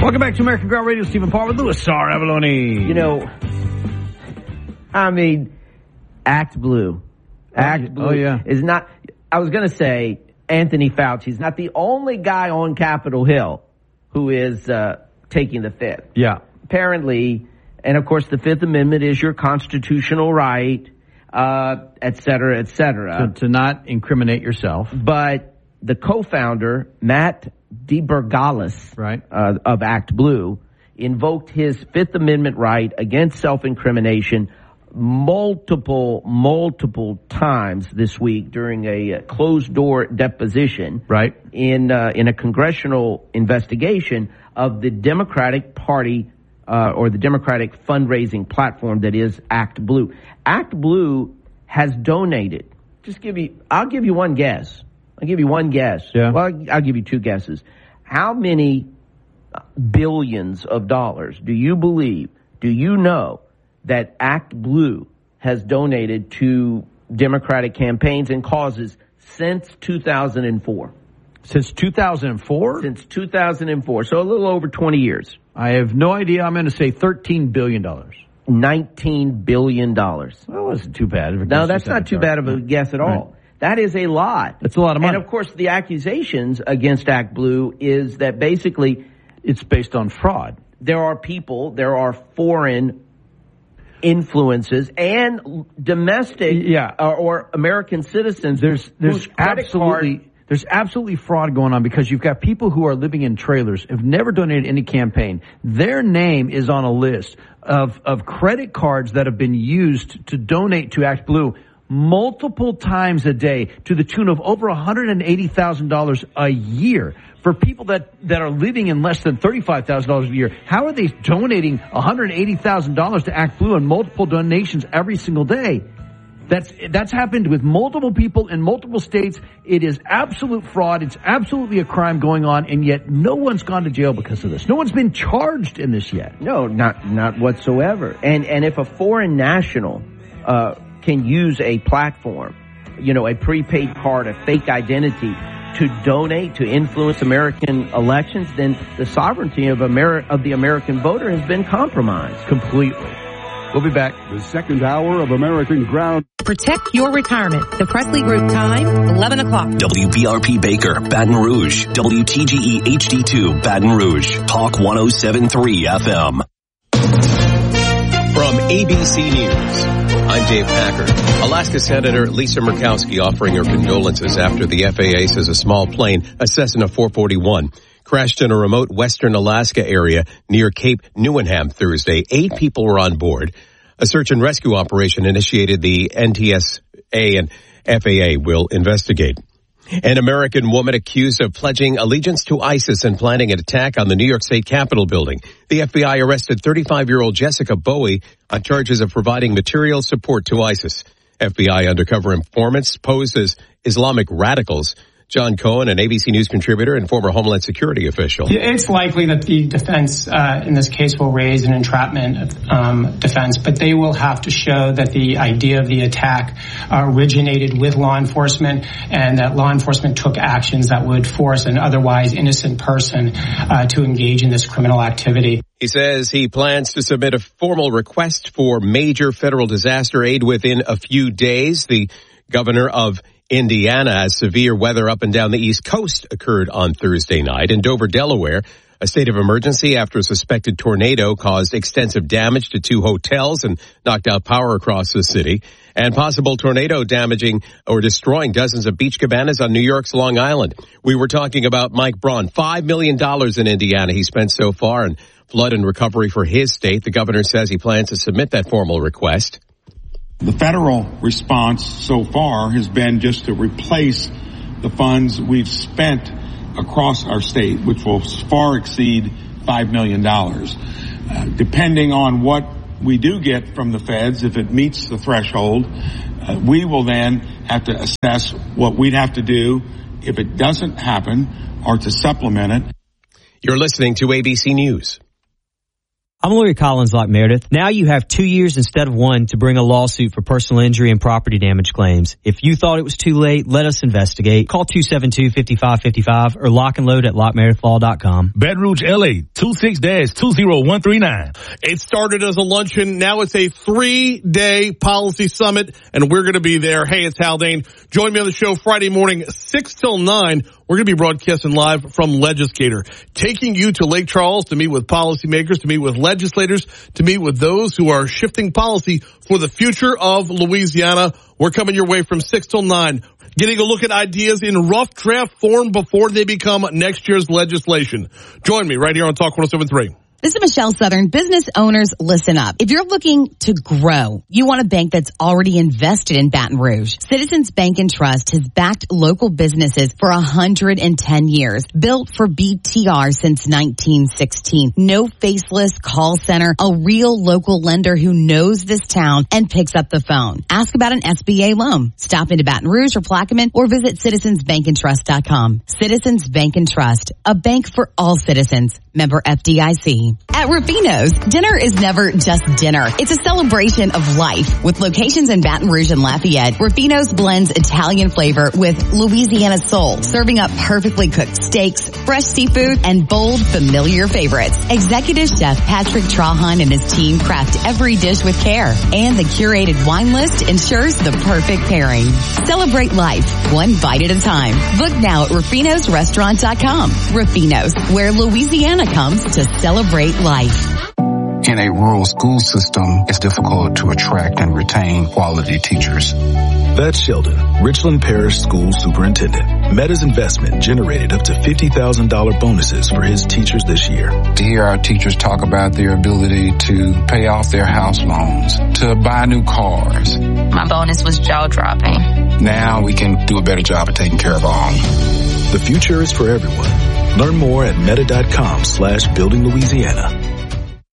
Welcome back to American Ground Radio. Stephen Paul with Louis R. Avalone. You know, I mean, Act Blue. Act Blue is not, I was going to say Anthony Fauci is not the only guy on Capitol Hill who is taking the Fifth. Yeah. Apparently, and of course the Fifth Amendment is your constitutional right, et cetera, et cetera. To not incriminate yourself. But the co-founder, Matt DeBergalis, right, of Act Blue, invoked his Fifth Amendment right against self-incrimination multiple times this week during a closed-door deposition, right, in a congressional investigation of the Democratic Party or the Democratic fundraising platform that is Act Blue. Act Blue has donated. I'll give you one guess. Yeah. Well, I'll give you two guesses. How many billions of dollars do you know that Act Blue has donated to Democratic campaigns and causes since 2004? Since 2004? Since 2004. So a little over 20 years. I have no idea. I'm going to say $13 billion. $19 billion. Well, that wasn't too bad. No, that's not too bad of a guess at all. Right. That is a lot. That's a lot of money. And, of course, the accusations against Act Blue is that basically it's based on fraud. There are foreign influences and domestic or American citizens. There's absolutely fraud going on because you've got people who are living in trailers, have never donated any campaign. Their name is on a list of credit cards that have been used to donate to Act Blue multiple times a day to the tune of over $180,000 a year for people that are living in less than $35,000 a year. How are they donating $180,000 to Act Blue and multiple donations every single day? That's happened with multiple people in multiple states. It is absolute fraud. It's absolutely a crime going on, and yet no one's gone to jail because of this. No one's been charged in this yet. No, not whatsoever. And if a foreign national can use a platform, a prepaid card, a fake identity to donate, to influence American elections, then the sovereignty of the American voter has been compromised. Completely. We'll be back. The second hour of American Ground. Protect your retirement. The Presley Group time, 11 o'clock. WBRP Baker, Baton Rouge. WTGE HD2, Baton Rouge. Talk 107.3 FM. From ABC News, I'm Dave Packer. Alaska Senator Lisa Murkowski offering her condolences after the FAA says a small plane, a Cessna 441, crashed in a remote western Alaska area near Cape Newenham Thursday. 8 people were on board. A search and rescue operation initiated. The NTSA and FAA will investigate. An American woman accused of pledging allegiance to ISIS and planning an attack on the New York State Capitol building. The FBI arrested 35-year-old Jessica Bowie on charges of providing material support to ISIS. FBI undercover informants posed as Islamic radicals. John Cohen, an ABC News contributor and former Homeland Security official. It's likely that the defense in this case will raise an entrapment defense, but they will have to show that the idea of the attack originated with law enforcement and that law enforcement took actions that would force an otherwise innocent person to engage in this criminal activity. He says he plans to submit a formal request for major federal disaster aid within a few days. The governor of Indiana, as severe weather up and down the East Coast occurred on Thursday night. In Dover, Delaware, a state of emergency after a suspected tornado caused extensive damage to 2 hotels and knocked out power across the city. And possible tornado damaging or destroying dozens of beach cabanas on New York's Long Island. We were talking about Mike Braun. $5 million in Indiana he spent so far in flood and recovery for his state. The governor says he plans to submit that formal request. The federal response so far has been just to replace the funds we've spent across our state, which will far exceed $5 million. Depending on what we do get from the feds, if it meets the threshold, we will then have to assess what we'd have to do if it doesn't happen or to supplement it. You're listening to ABC News. I'm lawyer Collins Locke Meredith. Now you have 2 years instead of 1 to bring a lawsuit for personal injury and property damage claims. If you thought it was too late, let us investigate. Call 272-5555 or lockandload@lockmeredithlaw.com. Baton Rouge, LA, 26-20139. It started as a luncheon. Now it's a 3-day policy summit, and we're going to be there. Hey, it's Haldane. Join me on the show Friday morning, 6 till 9. We're going to be broadcasting live from Legislator, taking you to Lake Charles to meet with policymakers, to meet with legislators, to meet with those who are shifting policy for the future of Louisiana. We're coming your way from 6 till 9, getting a look at ideas in rough draft form before they become next year's legislation. Join me right here on Talk 107.3. This is Michelle Southern. Business owners, listen up. If you're looking to grow, you want a bank that's already invested in Baton Rouge. Citizens Bank and Trust has backed local businesses for 110 years. Built for BTR since 1916. No faceless call center. A real local lender who knows this town and picks up the phone. Ask about an SBA loan. Stop into Baton Rouge or Plaquemine or visit citizensbankandtrust.com. Citizens Bank and Trust. A bank for all citizens. Member FDIC. At Rufino's, dinner is never just dinner. It's a celebration of life. With locations in Baton Rouge and Lafayette, Rufino's blends Italian flavor with Louisiana soul, serving up perfectly cooked steaks, fresh seafood, and bold, familiar favorites. Executive Chef Patrick Trahan and his team craft every dish with care, and the curated wine list ensures the perfect pairing. Celebrate life, one bite at a time. Book now at Rufino'sRestaurant.com. Rufino's, where Louisiana comes to celebrate life. In a rural school system, it's difficult to attract and retain quality teachers. That's Sheldon, Richland Parish School Superintendent. Meta's investment generated up to $50,000 bonuses for his teachers this year. To hear our teachers talk about their ability to pay off their house loans, to buy new cars. My bonus was jaw-dropping. Now we can do a better job of taking care of our own. The future is for everyone. Learn more at meta.com/buildinglouisiana.